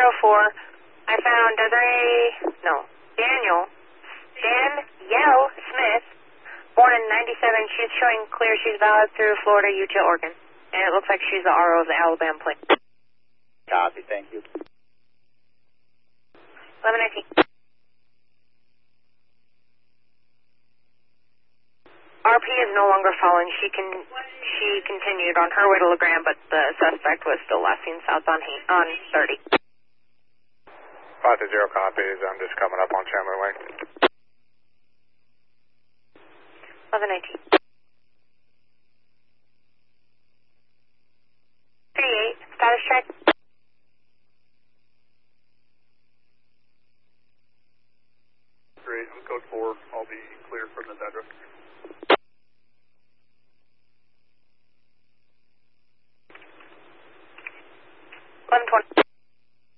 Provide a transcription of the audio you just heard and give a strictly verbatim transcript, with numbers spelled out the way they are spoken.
four. I found Desiree, no, Daniel, Danielle Smith, born in ninety-seven. She's showing clear. She's valid through Florida, Utah, Oregon. And it looks like she's the R O of the Alabama plane. Copy, thank you. eleven nineteen. R P is no longer following. She can she continued on her way to LeGrand, but the suspect was still last seen south on on thirty. five to zero copies. I'm just coming up on Chandler Way. eleven nineteen. thirty-eight. Status check. Great. I'm code four. I'll be clear from this address. eleven twenty.